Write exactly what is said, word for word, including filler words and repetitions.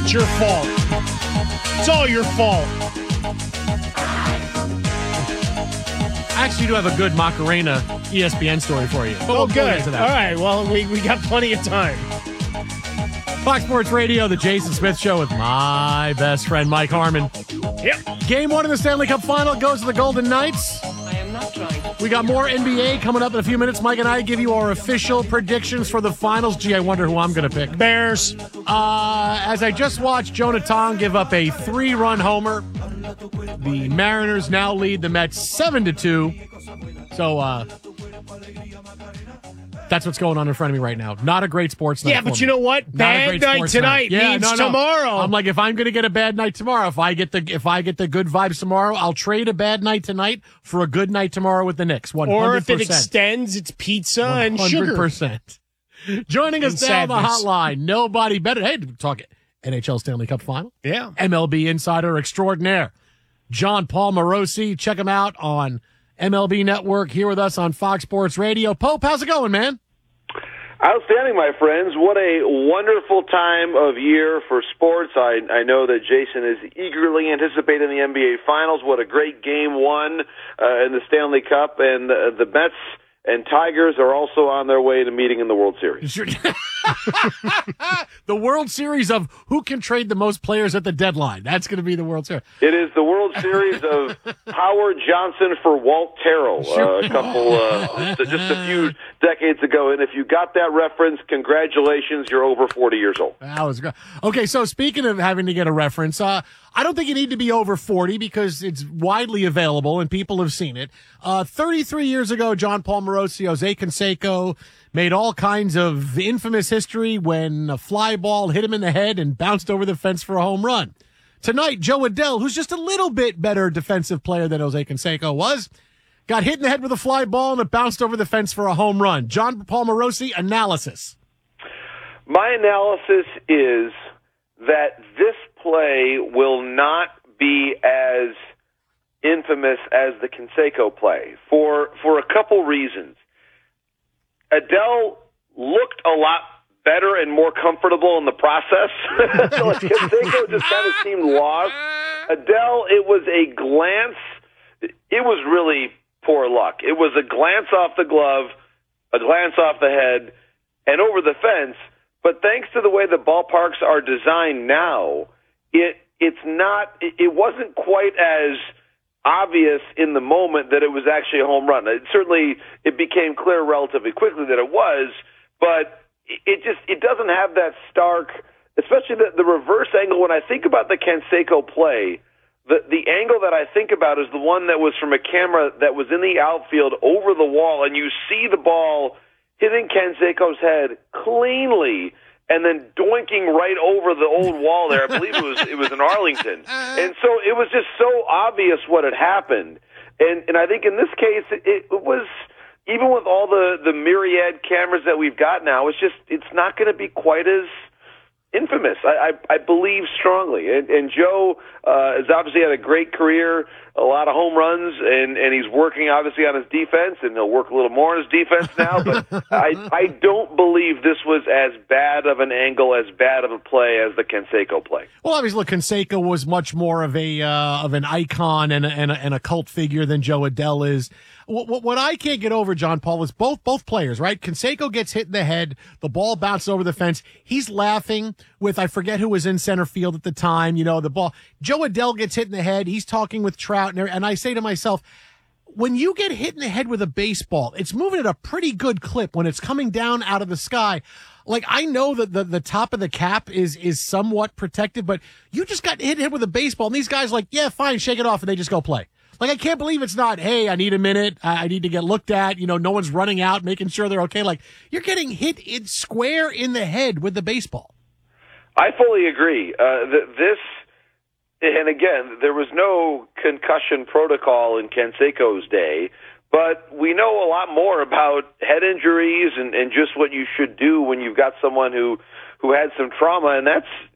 It's your fault. It's all your fault. I actually do have a good Macarena E S P N story for you. Oh, we'll good. All right. Well, we, we got plenty of time. Fox Sports Radio, the Jason Smith Show with my best friend, Mike Harmon. Yep. Game one of the Stanley Cup Final goes to the Golden Knights. I am not trying to... We got more N B A coming up in a few minutes. Mike and I give you our official predictions for the finals. Gee, I wonder who I'm going to pick. Bears. Uh, as I just watched Jonah Tong give up a three-run homer, the Mariners now lead the Mets seven to two. So, uh... that's what's going on in front of me right now. Not a great sports night. Yeah, but you know what? Bad night tonight yeah, means no, no. tomorrow. I'm like, if I'm going to get a bad night tomorrow, if I get the if I get the good vibes tomorrow, I'll trade a bad night tonight for a good night tomorrow with the Knicks. one hundred percent. Or if it extends, it's pizza and sugar. one hundred percent. Joining us And now on the sadness. hotline, nobody better. Hey, talk N H L Stanley Cup Final. Yeah. M L B insider extraordinaire, John Paul Morosi. Check him out on M L B Network, here with us on Fox Sports Radio. Pope, how's it going, man? Outstanding, my friends. What a wonderful time of year for sports. I, I know that Jason is eagerly anticipating the N B A Finals. What a great game one uh, in the Stanley Cup. And uh, the Mets and Tigers are also on their way to meeting in the World Series. The World Series of who can trade the most players at the deadline. That's going to be the World Series. It is the World Series of Howard Johnson for Walt Terrell uh, a couple, uh, just a few decades ago. And if you got that reference, congratulations, you're over forty years old. That was good. Okay, so speaking of having to get a reference, uh, I don't think you need to be over forty because it's widely available and people have seen it. Uh, thirty-three years ago, John Paul Morosi, Jose Canseco made all kinds of infamous history when a fly ball hit him in the head and bounced over the fence for a home run. Tonight, Joe Adell, who's just a little bit better defensive player than Jose Canseco was, got hit in the head with a fly ball and it bounced over the fence for a home run. John Paul Morosi, analysis. My analysis is that this play will not be as infamous as the Canseco play for for a couple reasons. Adele looked a lot better and more comfortable in the process. So like Canseco just kind of seemed lost. Adele, it was a glance. It was really poor luck. It was a glance off the glove, a glance off the head, and over the fence. But thanks to the way the ballparks are designed now, it it's not. It, it wasn't quite as obvious in the moment that it was actually a home run. It certainly, it became clear relatively quickly that it was, but it just it doesn't have that stark, especially the, the reverse angle. When I think about the Canseco play, the the angle that I think about is the one that was from a camera that was in the outfield over the wall, and you see the ball hitting Canseco's head cleanly and then doinking right over the old wall there. I believe it was it was in Arlington. And so it was just so obvious what had happened. And and I think in this case it, it was, even with all the, the myriad cameras that we've got now, it's just it's not going to be quite as infamous. I, I, I believe strongly. And, and Joe uh, has obviously had a great career, a lot of home runs, and, and he's working obviously on his defense, and he'll work a little more on his defense now. But I, I don't believe this was as bad of an angle, as bad of a play as the Canseco play. Well, obviously, look, Canseco was much more of a uh, of an icon and a, and, a, and a cult figure than Joe Adell is. What, what, what I can't get over, John Paul, is both both players, right? Canseco gets hit in the head, the ball bounces over the fence. He's laughing with, I forget who was in center field at the time, you know, the ball. Joe Adell gets hit in the head. He's talking with Trout, and, and I say to myself, when you get hit in the head with a baseball, it's moving at a pretty good clip when it's coming down out of the sky. Like, I know that the, the top of the cap is is somewhat protected, but you just got hit, hit with a baseball, and these guys are like, yeah, fine, shake it off, and they just go play. Like, I can't believe it's not, hey, I need a minute, I, I need to get looked at, you know, no one's running out, making sure they're okay. Like, you're getting hit in square in the head with the baseball. I fully agree. Uh, th- this, and again, there was no concussion protocol in Canseco's day, but we know a lot more about head injuries and, and just what you should do when you've got someone who, who had some trauma, and that's